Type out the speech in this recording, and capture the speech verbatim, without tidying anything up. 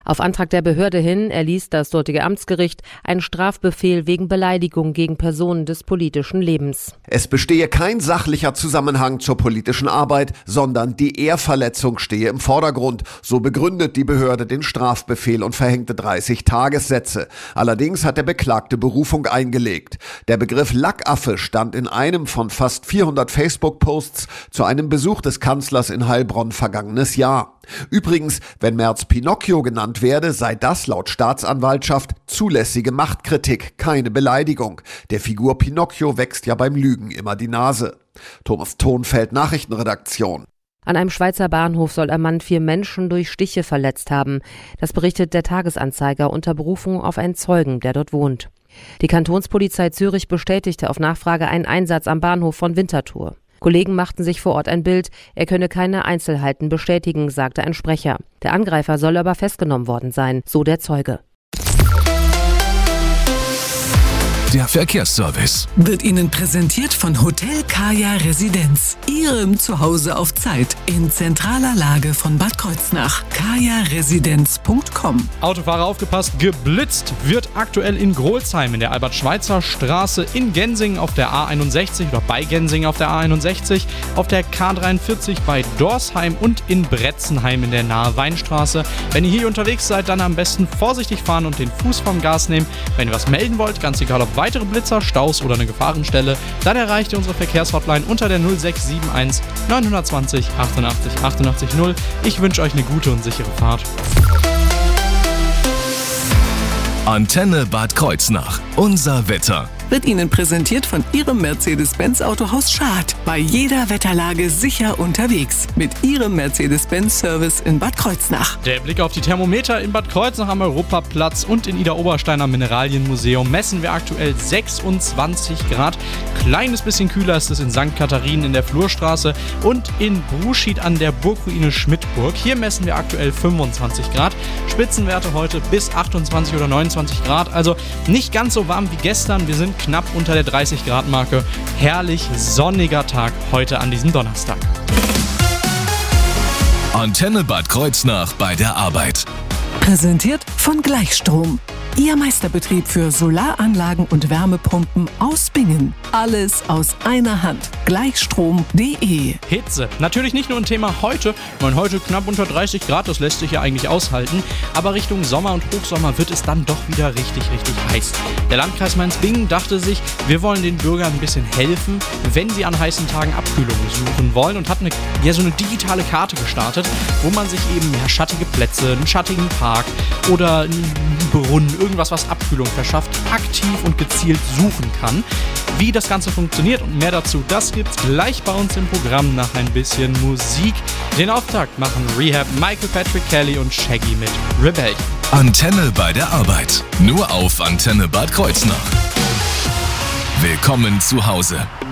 Auf Antrag der Behörde hin erließ das dortige Amtsgericht einen Strafbefehl wegen Beleidigung gegen Personen des politischen Lebens. Es bestehe kein sachlicher Zusammenhang zur politischen Arbeit, sondern die Ehrverletzung stehe im Vordergrund. So begründet die Behörde den Strafbefehl und verhängte dreißig Tagessätze. Allerdings hat der Beklagte Berufung eingelegt. Der Begriff Lackaffe stand in einem von fast vierhundert Facebook-Posts zu einem Besuch des Kanzlers in Heilbronn vergangenes Jahr. Übrigens, wenn Merz Pinocchio genannt werde, sei das laut Staatsanwaltschaft zulässige Machtkritik, keine Beleidigung. Der Figur Pinocchio wächst ja beim Lügen immer die Nase. Thomas Thonfeld, Nachrichtenredaktion. An einem Schweizer Bahnhof soll ein Mann vier Menschen durch Stiche verletzt haben. Das berichtet der Tagesanzeiger unter Berufung auf einen Zeugen, der dort wohnt. Die Kantonspolizei Zürich bestätigte auf Nachfrage einen Einsatz am Bahnhof von Winterthur. Kollegen machten sich vor Ort ein Bild. Er könne keine Einzelheiten bestätigen, sagte ein Sprecher. Der Angreifer soll aber festgenommen worden sein, so der Zeuge. Der Verkehrsservice wird Ihnen präsentiert von Hotel Kaya Residenz. Ihrem Zuhause auf Zeit in zentraler Lage von Bad Kreuznach. kaya residenz punkt com. Autofahrer aufgepasst, geblitzt wird aktuell in Grolsheim in der Albert-Schweitzer-Straße, in Gensingen auf der A einundsechzig oder bei Gensingen auf der A einundsechzig, auf der K dreiundvierzig bei Dorsheim und in Bretzenheim in der nahe Weinstraße. Wenn ihr hier unterwegs seid, dann am besten vorsichtig fahren und den Fuß vom Gas nehmen. Wenn ihr was melden wollt, ganz egal ob weitere Blitzer, Staus oder eine Gefahrenstelle, dann erreicht ihr unsere Verkehrshotline unter der null sechs sieben eins neun zwei null achtundachtzig achtundachtzig null. Ich wünsche euch eine gute und sichere Fahrt. Antenne Bad Kreuznach. Unser Wetter wird Ihnen präsentiert von Ihrem Mercedes-Benz Autohaus Schad. Bei jeder Wetterlage sicher unterwegs. Mit Ihrem Mercedes-Benz-Service in Bad Kreuznach. Der Blick auf die Thermometer in Bad Kreuznach am Europaplatz und in Ida-Oberstein am Mineralienmuseum messen wir aktuell sechsundzwanzig Grad. Kleines bisschen kühler ist es in Sankt Katharinen in der Flurstraße und in Bruschied an der Burgruine Schmidtburg. Hier messen wir aktuell fünfundzwanzig Grad. Spitzenwerte heute bis achtundzwanzig oder neunundzwanzig Grad. Also nicht ganz so warm wie gestern. Wir sind knapp unter der dreißig Grad Marke. Herrlich sonniger Tag heute an diesem Donnerstag. Antenne Bad Kreuznach bei der Arbeit. Präsentiert von Gleichstrom. Ihr Meisterbetrieb für Solaranlagen und Wärmepumpen aus Bingen. Alles aus einer Hand. Gleichstrom punkt de. Hitze. Natürlich nicht nur ein Thema heute. Ich meine, heute knapp unter dreißig Grad, das lässt sich ja eigentlich aushalten. Aber Richtung Sommer und Hochsommer wird es dann doch wieder richtig, richtig heiß. Der Landkreis Mainz-Bingen dachte sich, wir wollen den Bürgern ein bisschen helfen, wenn sie an heißen Tagen Abkühlung suchen wollen und hat eine, ja, so eine digitale Karte gestartet, wo man sich eben ja, schattige Plätze, einen schattigen Park oder einen Brunnen, irgendwas, was Abkühlung verschafft, aktiv und gezielt suchen kann. Wie das Ganze funktioniert und mehr dazu, das gibt's gleich bei uns im Programm nach ein bisschen Musik. Den Auftakt machen Rehab, Michael Patrick Kelly und Shaggy mit Rebellion. Antenne bei der Arbeit. Nur auf Antenne Bad Kreuznach. Willkommen zu Hause.